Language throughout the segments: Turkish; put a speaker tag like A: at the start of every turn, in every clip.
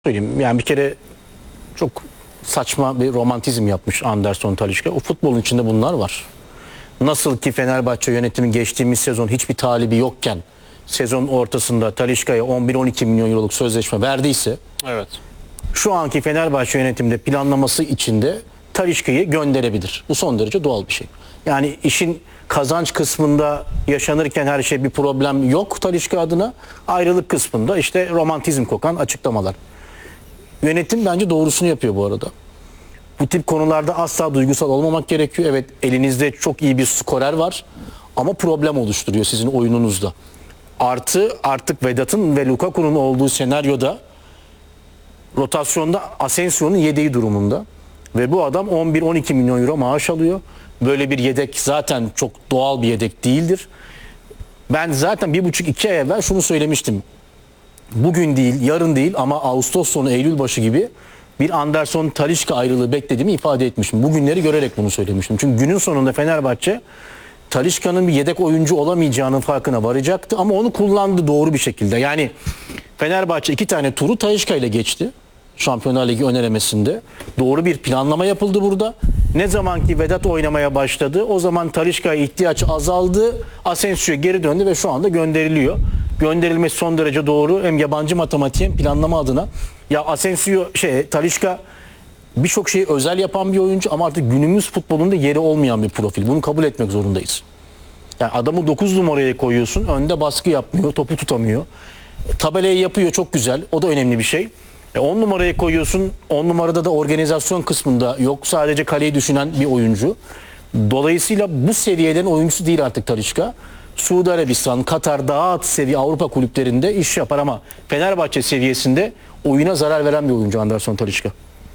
A: söyleyeyim. Yani bir kere çok saçma bir romantizm yapmış Anderson Talisca. O futbolun içinde bunlar var. Nasıl ki Fenerbahçe yönetimi geçtiğimiz sezon hiçbir talibi yokken sezon ortasında Talisca'ya 11-12 milyon euroluk sözleşme verdiyse,
B: Evet.
A: şu anki Fenerbahçe yönetimde planlaması içinde Talisca'yı gönderebilir. Bu son derece doğal bir şey. Yani işin kazanç kısmında yaşanırken her şey bir problem yok Talisca adına. Ayrılık kısmında işte romantizm kokan açıklamalar. Yönetim bence doğrusunu yapıyor bu arada. Bu tip konularda asla duygusal olmamak gerekiyor. Evet, elinizde çok iyi bir skorer var ama problem oluşturuyor sizin oyununuzda. Artık Vedat'ın ve Lukaku'nun olduğu senaryoda rotasyonda Asensio'nun yedeği durumunda. Ve bu adam 11-12 milyon euro maaş alıyor. Böyle bir yedek zaten çok doğal bir yedek değildir. Ben zaten 1,5-2 ay evvel şunu söylemiştim. Bugün değil, yarın değil ama Ağustos sonu, Eylül başı gibi bir Anderson Talisca ayrılığı beklediğimi ifade etmişim. Bugünleri görerek bunu söylemiştim. Çünkü günün sonunda Fenerbahçe Talisca'nın bir yedek oyuncu olamayacağının farkına varacaktı ama onu kullandı doğru bir şekilde. Yani Fenerbahçe 2 tane turu Talisca ile geçti. Şampiyonlar Ligi ön elemesinde. Doğru bir planlama yapıldı burada. Ne zaman ki Vedat oynamaya başladı, o zaman Talisca'ya ihtiyaç azaldı. Asensio geri döndü ve şu anda gönderiliyor. Gönderilmesi son derece doğru. Hem yabancı matematiği hem planlama adına. Ya Talisca birçok şeyi özel yapan bir oyuncu ama artık günümüz futbolunda yeri olmayan bir profil. Bunu kabul etmek zorundayız. Yani adamı 9 numaraya koyuyorsun. Önde baskı yapmıyor, topu tutamıyor. Tabelayı yapıyor, çok güzel. O da önemli bir şey. 10 numaraya koyuyorsun. 10 numarada da organizasyon kısmında yok. Sadece kaleyi düşünen bir oyuncu. Dolayısıyla bu seviyeden oyuncusu değil artık Talisca. Suudi Arabistan, Katar, daha alt seviye Avrupa kulüplerinde iş yapar ama Fenerbahçe seviyesinde oyuna zarar veren bir oyuncu Anderson Talisca.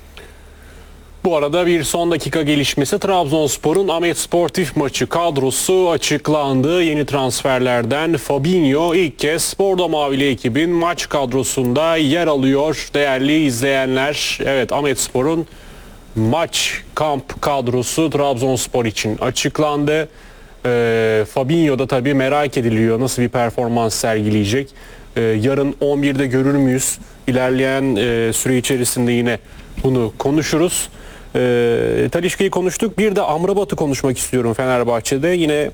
B: Bu arada bir son dakika gelişmesi, Trabzonspor'un Ahmet Sportif maçı kadrosu açıklandı. Yeni transferlerden Fabinho ilk kez Bordo Mavili ekibin maç kadrosunda yer alıyor. Değerli izleyenler, evet, Ahmet Spor'un maç kamp kadrosu Trabzonspor için açıklandı. Fabinho da tabii merak ediliyor, nasıl bir performans sergileyecek. Yarın 11'de görür müyüz? İlerleyen süre içerisinde yine bunu konuşuruz. Talisca'yı konuştuk. Bir de Amrabat'ı konuşmak istiyorum Fenerbahçe'de. Yine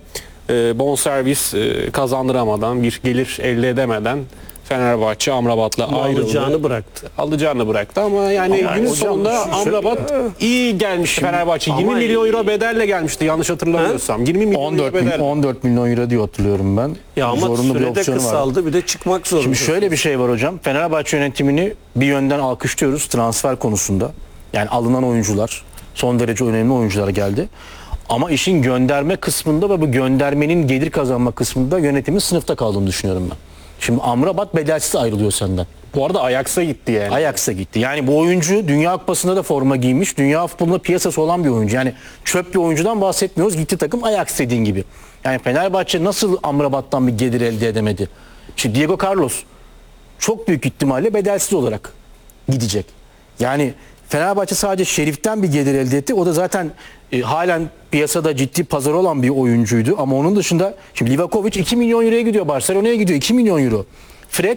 B: bonservis kazandıramadan, bir gelir elde edemeden Fenerbahçe Amrabat'la ayrıldı. Alacağını bıraktı ama yani günün sonunda Amrabat iyi gelmişti Fenerbahçe. 20 milyon euro bedelle gelmişti yanlış hatırlamıyorsam. 20 milyon euro bedel.
A: 14 milyon euro diye hatırlıyorum ben.
C: Ya ama
A: zorunlu bir
C: sürede
A: opsiyonu var.
C: kısaldı, bir de çıkmak zorunda.
A: Şimdi şöyle bir şey var hocam. Fenerbahçe yönetimini bir yönden alkışlıyoruz transfer konusunda. Yani alınan oyuncular, son derece önemli oyuncular geldi. Ama işin gönderme kısmında ve bu göndermenin gelir kazanma kısmında yönetimin sınıfta kaldığını düşünüyorum ben. Şimdi Amrabat bedelsiz ayrılıyor senden.
B: Bu arada Ajax'a gitti yani.
A: Ajax'a gitti. Yani bu oyuncu Dünya Kupası'nda da forma giymiş. Dünya futbolunda piyasası olan bir oyuncu. Yani çöp bir oyuncudan bahsetmiyoruz. Gitti takım Ajax dediğin gibi. Yani Fenerbahçe nasıl Amrabat'tan bir gelir elde edemedi? Şimdi Diego Carlos çok büyük ihtimalle bedelsiz olarak gidecek. Yani Fenerbahçe sadece Şerif'ten bir gelir elde etti. O da zaten halen piyasada ciddi pazarı olan bir oyuncuydu. Ama onun dışında şimdi Livakovic 2 milyon euroya gidiyor. Barcelona'ya gidiyor 2 milyon euro. Fred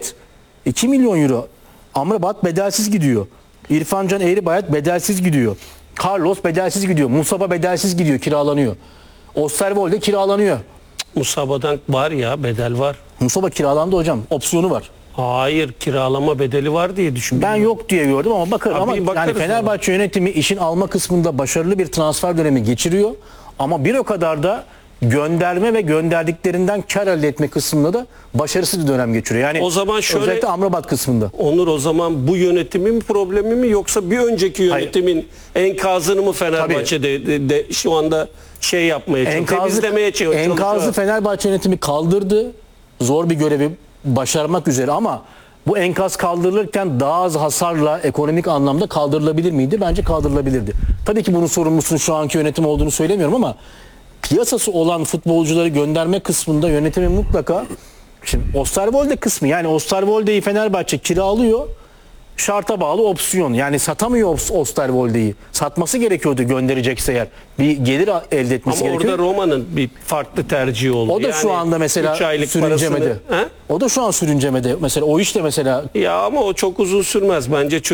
A: 2 milyon euro. Amrabat bedelsiz gidiyor. İrfan Can Eğribayat bedelsiz gidiyor. Carlos bedelsiz gidiyor. Musaba bedelsiz gidiyor, kiralanıyor. Osterwolde kiralanıyor.
C: Musaba'dan var ya, bedel var.
A: Musaba kiralandı hocam. Opsiyonu var.
C: Hayır, kiralama bedeli var diye düşünüyorum.
A: Ben yok diye gördüm ama bakarım. Ama yani Fenerbahçe yönetimi işin alma kısmında başarılı bir transfer dönemi geçiriyor. Ama bir o kadar da gönderme ve gönderdiklerinden kar elde etme kısmında da başarısız bir dönem geçiriyor. Yani
C: o zaman şöyle,
A: özellikle Amrabat kısmında.
C: Onur, o zaman bu yönetimin problemi mi yoksa bir önceki yönetimin enkazını mı Fenerbahçe'de şu anda şey yapmaya çalışıyor, temizlemeye çalışıyor?
A: Enkazı Fenerbahçe yönetimi kaldırdı. Zor bir görevi başarmak üzere ama bu enkaz kaldırılırken daha az hasarla ekonomik anlamda kaldırılabilir miydi? Bence kaldırılabilirdi. Tabii ki bunun sorumlusunun şu anki yönetim olduğunu söylemiyorum ama piyasası olan futbolcuları gönderme kısmında yönetimin mutlaka, şimdi Osterwolde kısmı, yani Osterwolde'yi Fenerbahçe kiralıyor. şarta bağlı opsiyon. Yani satamıyor Osterwolde'yi. Satması gerekiyordu gönderecekse eğer. Bir gelir elde etmesi
C: Ama
A: gerekiyor.
C: orada Roma'nın bir farklı tercihi oldu.
A: O da şu anda mesela
C: 3 aylık
A: sürüncemede.
C: parasını- He?
A: O da şu an sürüncemede. Mesela o iş de mesela
C: Ya ama o çok uzun sürmez bence.